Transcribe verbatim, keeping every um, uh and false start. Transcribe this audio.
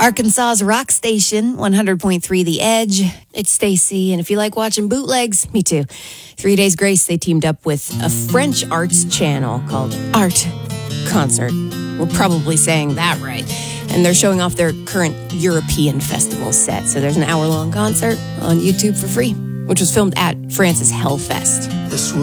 Arkansas's rock station, one hundred point three The Edge. It's Stacy, and if you like watching bootlegs, me too. Three Days Grace, they teamed up with a French arts channel called Art Concert. We're probably saying that right. And they're showing off their current European festival set. So there's an hour-long concert on YouTube for free, which was filmed at France's Hellfest.